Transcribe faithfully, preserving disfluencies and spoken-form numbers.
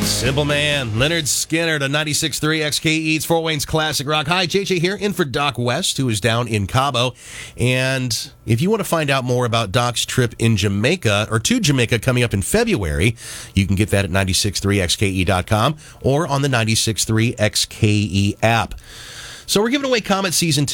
Simple Man, Leonard Skinner to ninety-six point three X K E. It's Fort Wayne's Classic Rock. Hi, J J here, in for Doc West, who is down in Cabo. And if you want to find out more about Doc's trip in Jamaica, or to Jamaica coming up in February, you can get that at ninety-six point three X K E dot com or on the ninety-six point three X K E app. So we're giving away Comet Season